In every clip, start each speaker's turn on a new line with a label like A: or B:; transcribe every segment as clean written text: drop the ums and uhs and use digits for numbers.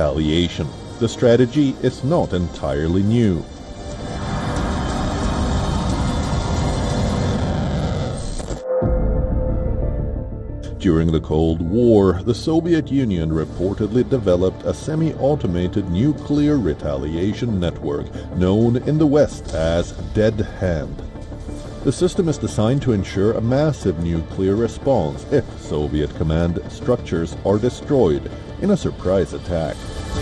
A: retaliation. The strategy is not entirely new. During the Cold War, the Soviet Union reportedly developed a semi-automated nuclear retaliation network known in the West as Dead Hand. The system is designed to ensure a massive nuclear response if Soviet command structures are destroyed in a surprise attack.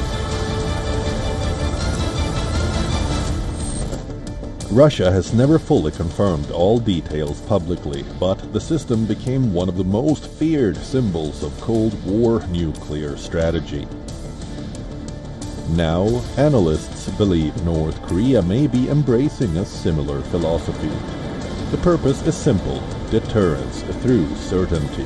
A: Russia has never fully confirmed all details publicly, but the system became one of the most feared symbols of Cold War nuclear strategy. Now, analysts believe North Korea may be embracing a similar philosophy. The purpose is simple: deterrence through certainty.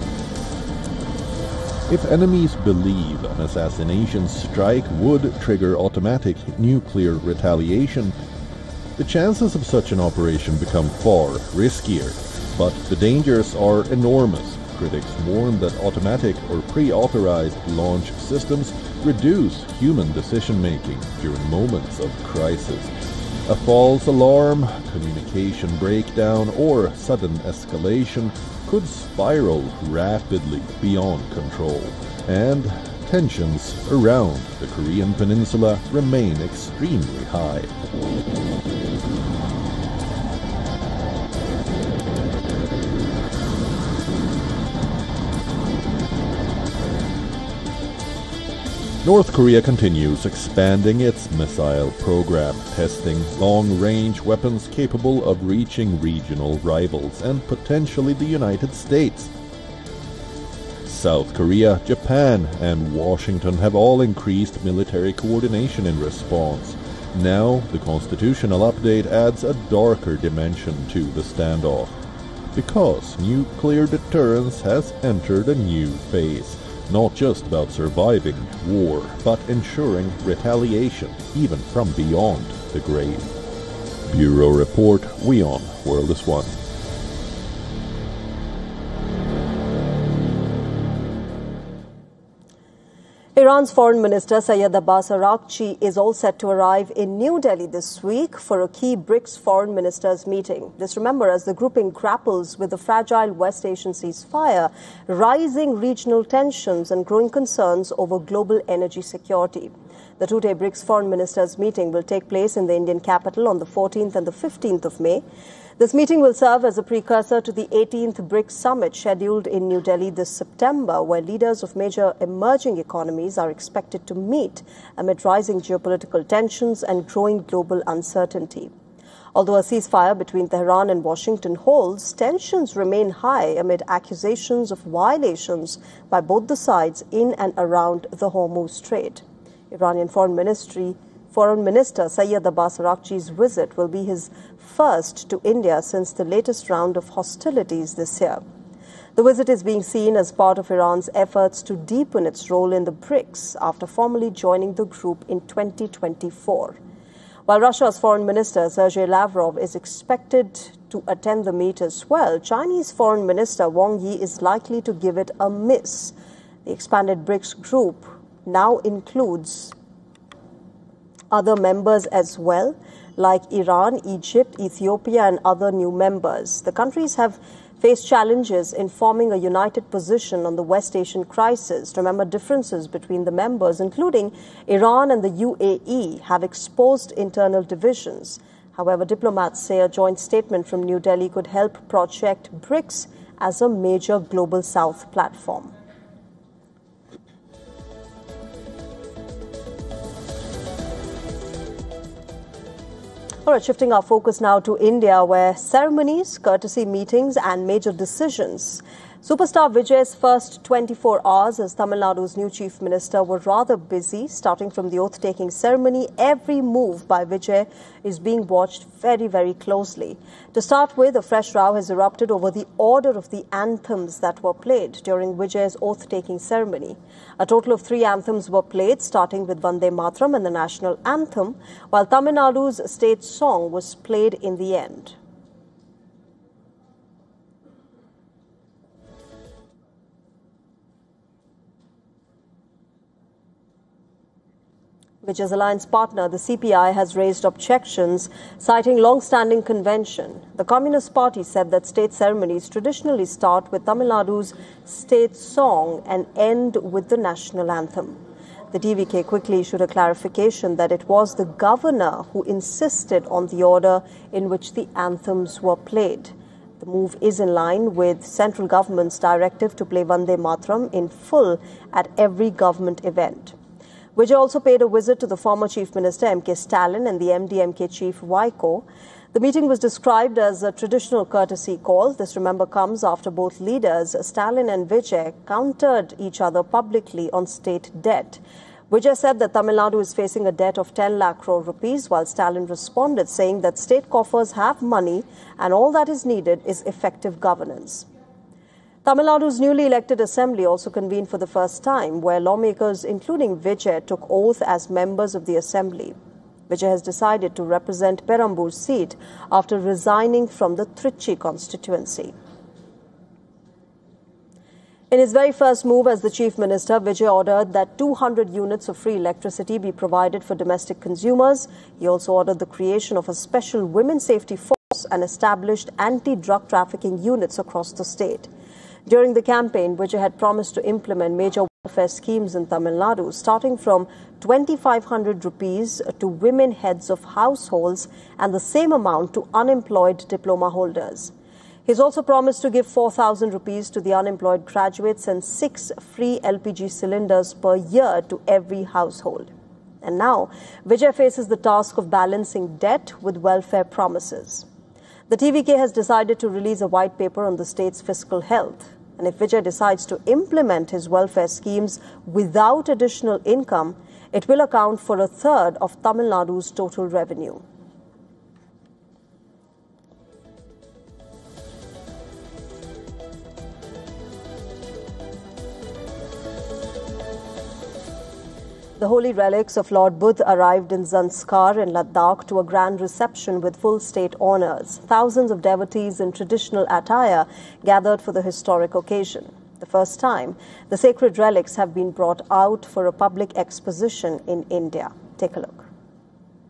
A: If enemies believe an assassination strike would trigger automatic nuclear retaliation, the chances of such an operation become far riskier, but the dangers are enormous. Critics warn that automatic or pre-authorized launch systems reduce human decision-making during moments of crisis. A false alarm, communication breakdown, or sudden escalation could spiral rapidly beyond control, and tensions around the Korean peninsula remain extremely high. North Korea continues expanding its missile program, testing long-range weapons capable of reaching regional rivals and potentially the United States. South Korea, Japan, and Washington have all increased military coordination in response. Now, the constitutional update adds a darker dimension to the standoff, because nuclear deterrence has entered a new phase. Not just about surviving war, but ensuring retaliation even from beyond the grave. Bureau Report, WION, World is One.
B: Iran's Foreign Minister Sayed Abbas Araghchi is all set to arrive in New Delhi this week for a key BRICS foreign ministers meeting. This, remember, as the grouping grapples with the fragile West Asian ceasefire, rising regional tensions and growing concerns over global energy security. The two-day BRICS foreign ministers meeting will take place in the Indian capital on the 14th and the 15th of May. This meeting will serve as a precursor to the 18th BRICS summit scheduled in New Delhi this September, where leaders of major emerging economies are expected to meet amid rising geopolitical tensions and growing global uncertainty. Although a ceasefire between Tehran and Washington holds, tensions remain high amid accusations of violations by both the sides in and around the Hormuz Strait. Iranian Foreign Minister Sayed Abbas Araghchi's visit will be his first to India since the latest round of hostilities this year. The visit is being seen as part of Iran's efforts to deepen its role in the BRICS after formally joining the group in 2024. While Russia's Foreign Minister Sergei Lavrov is expected to attend the meet as well, Chinese Foreign Minister Wang Yi is likely to give it a miss. The expanded BRICS group now includes other members as well, like Iran, Egypt, Ethiopia, and other new members. The countries have faced challenges in forming a united position on the West Asian crisis. Remember, differences between the members, including Iran and the UAE, have exposed internal divisions. However, diplomats say a joint statement from New Delhi could help project BRICS as a major Global South platform. All right, shifting our focus now to India, where ceremonies, courtesy meetings and major decisions. Superstar Vijay's first 24 hours as Tamil Nadu's new chief minister were rather busy. Starting from the oath-taking ceremony, every move by Vijay is being watched very, very closely. To start with, a fresh row has erupted over the order of the anthems that were played during Vijay's oath-taking ceremony. A total of 3 anthems were played, starting with Vande Mataram and the national anthem, while Tamil Nadu's state song was played in the end. Vijay's alliance partner, the CPI, has raised objections, citing long-standing convention. The Communist Party said that state ceremonies traditionally start with Tamil Nadu's state song and end with the national anthem. The TVK quickly issued a clarification that it was the governor who insisted on the order in which the anthems were played. The move is in line with central government's directive to play Vande Mataram in full at every government event. Vijay also paid a visit to the former Chief Minister M.K. Stalin and the MDMK Chief Vaiko. The meeting was described as a traditional courtesy call. This, remember, comes after both leaders, Stalin and Vijay, countered each other publicly on state debt. Vijay said that Tamil Nadu is facing a debt of 10 lakh crore rupees, while Stalin responded saying that state coffers have money and all that is needed is effective governance. Tamil Nadu's newly elected assembly also convened for the first time, where lawmakers, including Vijay, took oath as members of the assembly. Vijay has decided to represent Perambur's seat after resigning from the Trichy constituency. In his very first move as the Chief Minister, Vijay ordered that 200 units of free electricity be provided for domestic consumers. He also ordered the creation of a special women's safety force and established anti-drug trafficking units across the state. During the campaign, Vijay had promised to implement major welfare schemes in Tamil Nadu, starting from 2,500 rupees to women heads of households and the same amount to unemployed diploma holders. He's also promised to give 4,000 rupees to the unemployed graduates and 6 free LPG cylinders per year to every household. And now, Vijay faces the task of balancing debt with welfare promises. The TVK has decided to release a white paper on the state's fiscal health. And if Vijay decides to implement his welfare schemes without additional income, it will account for a third of Tamil Nadu's total revenue. The holy relics of Lord Buddha arrived in Zanskar in Ladakh to a grand reception with full state honours. Thousands of devotees in traditional attire gathered for the historic occasion. The first time, the sacred relics have been brought out for a public exposition in India. Take a look.